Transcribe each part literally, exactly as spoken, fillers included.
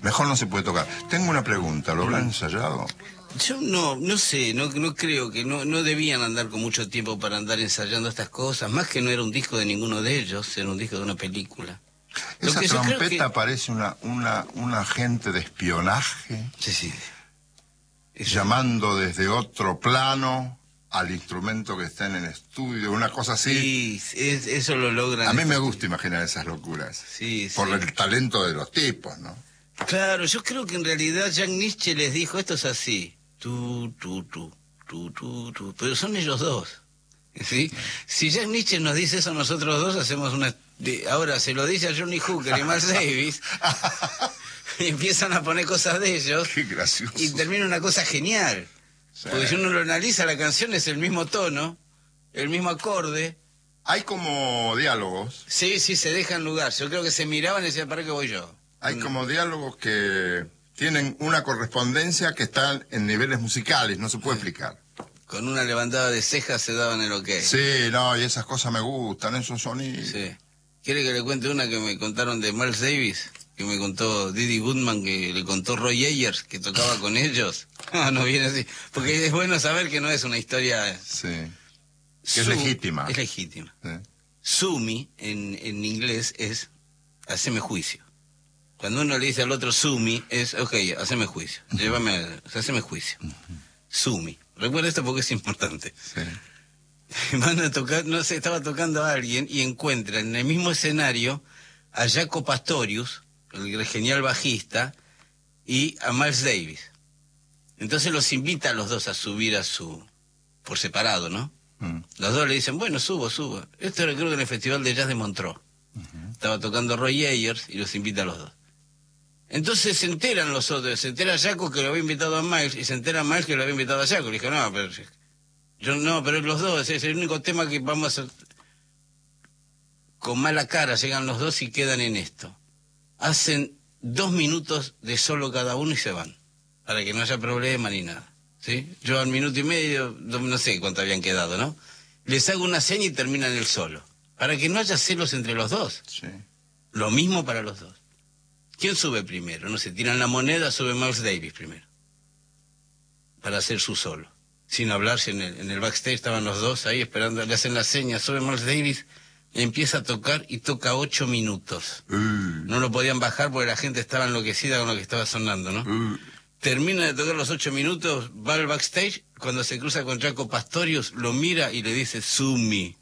Mejor no se puede tocar. Tengo una pregunta, ¿lo habrán ensayado? Yo no, no sé, no, no creo que, no, no debían andar con mucho tiempo para andar ensayando estas cosas, más que no era un disco de ninguno de ellos, era un disco de una película. Esa trompeta que... parece una, una, un agente de espionaje. Sí, sí. Eso. Llamando desde otro plano al instrumento que está en el estudio, una cosa así. Sí, es, eso lo logran. A mí me gusta imaginar esas locuras. Sí, por sí. el talento de los tipos, ¿no? Claro, yo creo que en realidad Jack Nitzsche les dijo, esto es así. Tú, tú, tú, tú, tú, tú. Pero son ellos dos. ¿Sí? Si Jack Nitzsche nos dice eso, nosotros dos hacemos una... De, ahora se lo dice a Johnny Hooker y Miles Davis y empiezan a poner cosas de ellos. Qué gracioso. Y termina una cosa genial. Sí. Porque si uno lo analiza, la canción es el mismo tono, el mismo acorde. Hay como diálogos. Sí, sí, se dejan lugar. Yo creo que se miraban y decían, ¿para qué voy yo? Hay no. como diálogos que tienen una correspondencia que están en niveles musicales, no se puede sí. explicar. Con una levantada de cejas se daban el ok. Sí, no, y esas cosas me gustan, esos sonidos. Sí. ¿Quiere que le cuente una que me contaron de Miles Davis? Que me contó Didi Goodman, que le contó Roy Ayers, que tocaba con ellos. Ah, no viene así. Porque es bueno saber que no es una historia... Sí. Que es legítima. Es legítima. Sí. Sumi, en, en inglés, es haceme juicio. Cuando uno le dice al otro Sumi, es, ok, haceme juicio. Llévame a... haceme juicio. Sumi. Recuerda esto porque es importante. Sí. Van a tocar, no sé, estaba tocando a alguien y encuentran en el mismo escenario a Jaco Pastorius, el genial bajista, y a Miles Davis. Entonces los invita a los dos a subir a su... por separado, ¿no? Mm. Los dos le dicen, bueno, subo, subo. Esto era creo que en el Festival de Jazz de Montreux. Uh-huh. Estaba tocando Roy Ayers y los invita a los dos. Entonces se enteran los otros, se entera Jaco que lo había invitado a Miles y se entera Miles que lo había invitado a Jaco. Le dijo, no, pero... Yo no, pero los dos, es el único tema que vamos a... Con mala cara llegan los dos y quedan en esto. Hacen dos minutos de solo cada uno y se van. Para que no haya problema ni nada. ¿Sí? Yo al minuto y medio, no sé cuánto habían quedado, ¿no? Les hago una seña y terminan el solo. Para que no haya celos entre los dos. Sí. Lo mismo para los dos. ¿Quién sube primero? No sé, tiran la moneda, sube Miles Davis primero. Para hacer su solo. Sin hablarse en el, en el backstage, estaban los dos ahí esperando, le hacen la seña, sube Miles Davis, empieza a tocar y toca ocho minutos. Uh. No lo podían bajar porque la gente estaba enloquecida con lo que estaba sonando, ¿no? Uh. Termina de tocar los ocho minutos, va al backstage, cuando se cruza con Jaco Pastorius, lo mira y le dice, Sumi.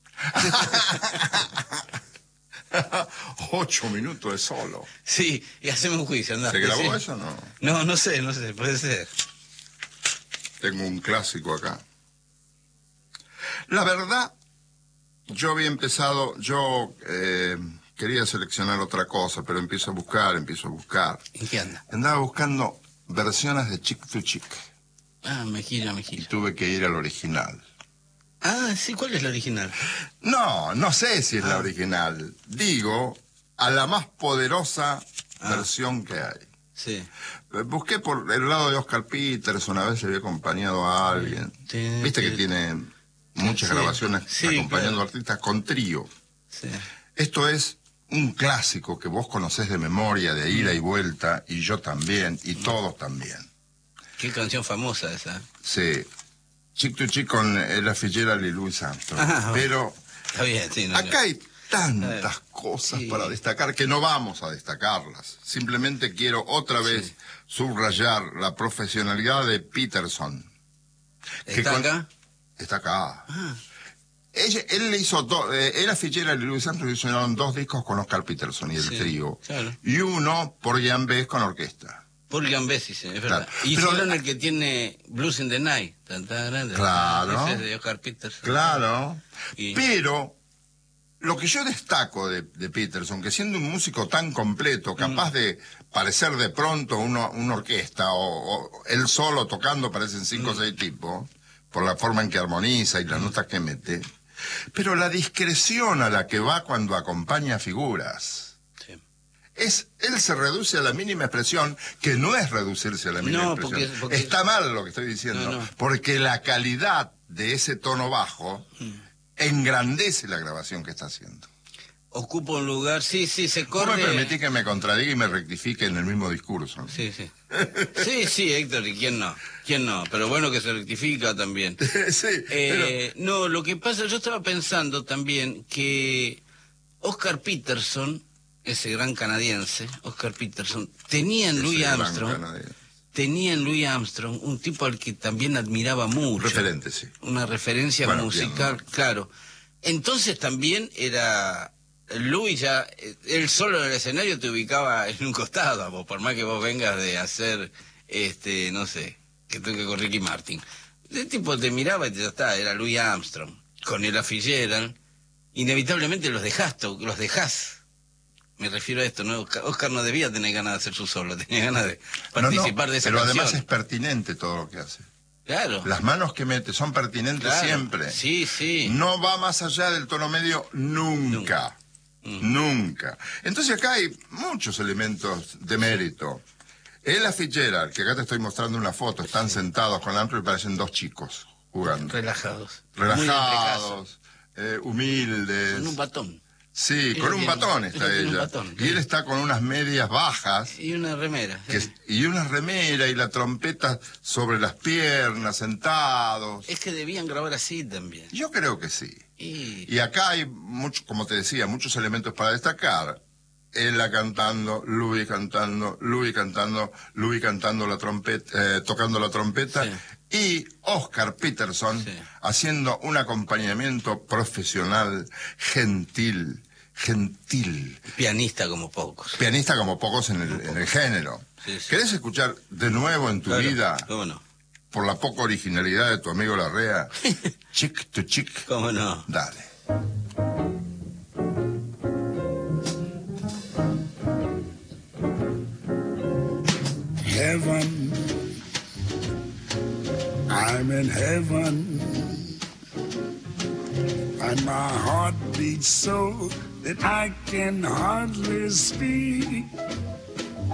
Ocho minutos de solo. Sí, y hacemos un juicio, andá. ¿Se grabó ¿sí? eso o no? No, no sé, no sé, puede ser. Tengo un clásico acá. La verdad, yo había empezado, yo eh, quería seleccionar otra cosa, pero empiezo a buscar, empiezo a buscar. ¿En qué anda? Andaba buscando versiones de Chick to Chick. Ah, Mejía, Mejía. Y tuve que ir al original. Ah, sí, ¿cuál es la original? No, no sé si es ah. la original. Digo, a la más poderosa ah. versión que hay. Sí. Busqué por el lado de Oscar Peterson, a veces había acompañado a alguien. Sí, Viste sí. que tiene muchas sí. grabaciones sí, acompañando claro. artistas con trío. Sí. Esto es un clásico que vos conocés de memoria, de ida y vuelta, y yo también, y todos también. Qué canción famosa esa. Sí. Chick to Chick con Ella Fitzgerald y Louis Armstrong. Ah, Pero está bien, sí, no, acá no. hay tantas cosas sí. para destacar que no vamos a destacarlas. Simplemente quiero otra vez sí. subrayar la profesionalidad de Peterson. ¿Está con... acá? Está acá. Ah. Ella, él le hizo dos, eh, Ella Fitzgerald y Louis Armstrong hicieron dos discos con Oscar Peterson y el sí, trío. Claro. Y uno por Jan Bess con orquesta. Por Jan Bess, sí, es verdad. Claro. Y hicieron Pero, el que tiene Blues in the Night. Tan, tan, tan, claro. Ese es de Oscar Peterson. Claro. Y... Pero lo que yo destaco de, de Peterson, que siendo un músico tan completo, capaz mm. de parecer de pronto una, una orquesta, o, o él solo tocando parecen cinco o mm. seis tipos, por la forma en que armoniza y las mm. notas que mete, pero la discreción a la que va cuando acompaña figuras... Es, él se reduce a la mínima expresión, que no es reducirse a la mínima no, expresión. Porque, porque... Está mal lo que estoy diciendo, no, no. porque la calidad de ese tono bajo mm. engrandece la grabación que está haciendo. ocupa un lugar, sí, sí, se ¿Cómo corre... me permitís que me contradiga y me rectifique en el mismo discurso? Sí, sí. Sí, sí, Héctor, ¿y quién no? ¿Quién no? Pero bueno que se rectifica también. Sí, eh, pero... No, lo que pasa, yo estaba pensando también que Oscar Peterson, ese gran canadiense, Oscar Peterson, tenía en Louis Armstrong, tenía en Louis Armstrong un tipo al que también admiraba mucho. Referente, sí. Una referencia bueno, musical, bien, ¿no? Claro. Entonces también era... Louis ya, él solo en el escenario te ubicaba en un costado, vos, por más que vos vengas de hacer, este, no sé, que toque con Ricky Martin. El tipo te miraba y ya está, era Louis Armstrong. Con Ella Fitzgerald, inevitablemente los dejás, los dejás. Me refiero a esto, ¿no? Oscar no debía tener ganas de hacer su solo, tenía ganas de participar no, no, de esa pero canción. Además es pertinente todo lo que hace. Claro. Las manos que mete son pertinentes claro. siempre. Sí, sí. No va más allá del tono medio nunca. Nunca. Mm. Nunca. Entonces acá hay muchos elementos de mérito. Ella Fitzgerald, que acá te estoy mostrando una foto, están sí. sentados con la y parecen dos chicos jugando. Relajados. Relajados, eh, humildes. Con un batón. Sí, ella con un tiene, batón está ella. ella. Un batón, y él está con unas medias bajas. Y una remera. Que, sí. Y una remera y la trompeta sobre las piernas, sentados. Es que debían grabar así también. Yo creo que sí. Y, y acá hay, mucho, como te decía, muchos elementos para destacar. Ella cantando, Louis cantando, Louis cantando, Louis cantando la trompeta, eh, tocando la trompeta. Sí. Y Oscar Peterson sí. haciendo un acompañamiento profesional, gentil, gentil. Pianista como pocos. Pianista como pocos en el, como en pocos. el género. Sí, sí. ¿Querés escuchar de nuevo en tu claro. vida? ¿Cómo no? Por la poca originalidad de tu amigo Larrea. Chick to chick. ¿Cómo no? Dale. Heaven, I'm in heaven, and my heart beats so that I can hardly speak.